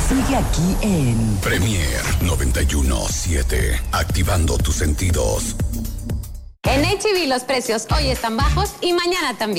Sigue aquí en Premier 91.7, activando tus sentidos. En H-E-B los precios hoy están bajos y mañana también.